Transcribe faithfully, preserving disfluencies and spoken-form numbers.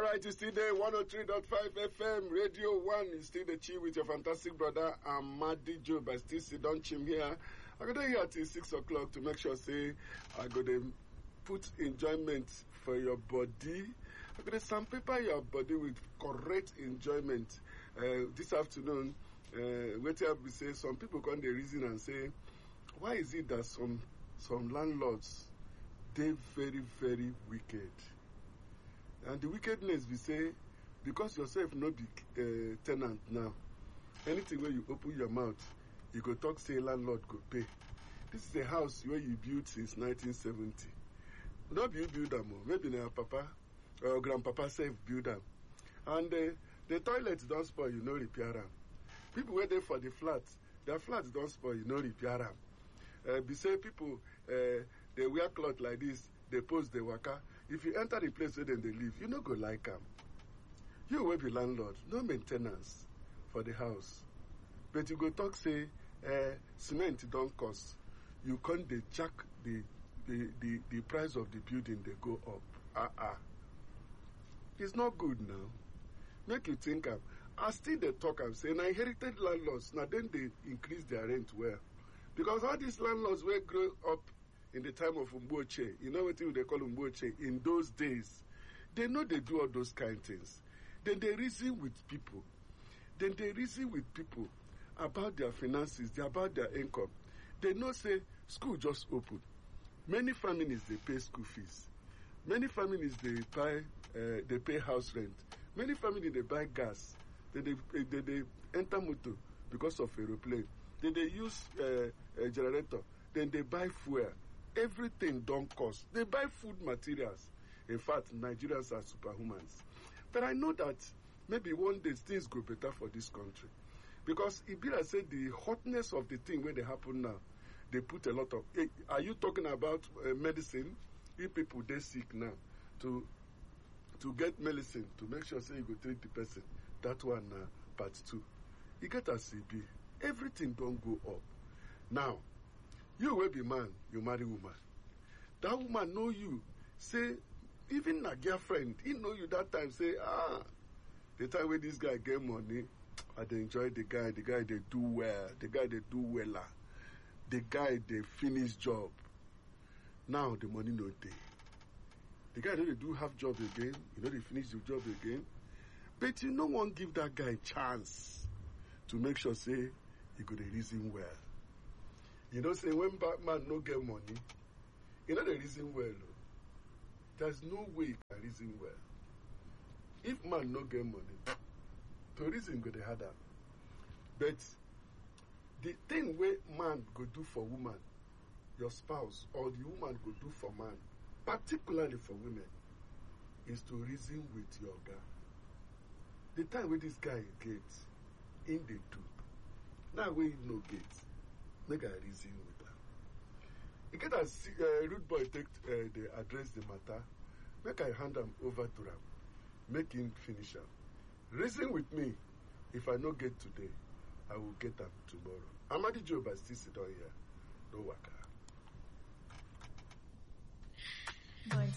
right, it's still there, one oh three point five F M, Radio one. It's still the chill with your fantastic brother, Amadi Job. I still sit down chim here. I go there here till six o'clock to make sure, say, I go to put enjoyment for your body. I go to sandpaper your body with correct enjoyment. Uh, this afternoon, uh, wait till we say, some people come the reason and say, why is it that some, some landlords, they very, very wicked? And the wickedness, we say, because yourself not be uh, tenant now, anything where you open your mouth, you go talk, say, landlord go pay. This is a house where you built since nineteen seventy. Not you build them, maybe your papa or grandpapa self build them. And uh, the toilets don't spoil, you know, repair them. People wait there for the flats, their flats don't spoil, you know, repair them. Uh, be say people, uh, they wear cloth like this, they post the waka. If you enter the place where then they live, you no go like them. You will be landlord, no maintenance for the house. But you go talk, say, uh, cement don't cost. You can't they jack the, the, the, the price of the building, they go up. Ah, uh uh. It's not good now. Make you think of. I still they talk and say, now inherited landlords, now then they increase their rent well. Because all these landlords will grow up in the time of Umboche, you know what they call Umboche, in those days, they know they do all those kind of things. Then they reason with people. Then they reason with people about their finances, about their income. They know say, school just opened. Many families, they pay school fees. Many families, they buy, uh, they pay house rent. Many families, they buy gas. Then they, they, they enter motor because of aeroplane. Then they use uh, a generator. Then they buy fuel. Everything don't cost. They buy food materials. In fact, Nigerians are superhumans. But I know that maybe one day things go better for this country. Because Ibira said the hotness of the thing when they happen now, they put a lot of... Hey, are you talking about uh, medicine? If people, they sick now, to to get medicine, to make sure say you go treat the person. That one, uh, part two. You get a C B. Everything don't go up. Now, you will be man, you marry woman. That woman know you. Say, even a girlfriend, he know you that time. Say, ah, the time when this guy get money, I dey enjoy the guy. The guy they do well. The guy they do well. The guy they finish job. Now the money no day. The guy they do half job again. You know they finish the job again. But you no one give that guy chance to make sure say he go dey reason well. You know, say when Batman no get money, you know the reason well. There's no way he can reason well. If man no get money, to reason go the harder. But the thing where man go do for woman, your spouse, or the woman go do for man, particularly for women, is to reason with your guy. The time where this guy gets in the do, now where he no get. Make a reason with her. You get a uh, rude boy take uh, the address the matter. Make I hand them over to him. Make him finish them. Reason with me. If I no get today, I will get them tomorrow. Amadi Job, I still sit down here. No waka.